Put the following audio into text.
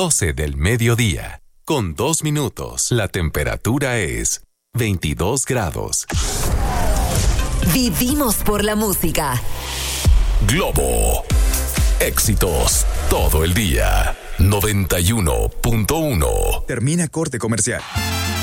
12 del mediodía, con 2 minutos. La temperatura es 22 grados. Vivimos por la música. Globo. Éxitos todo el día. 91.1. Termina corte comercial.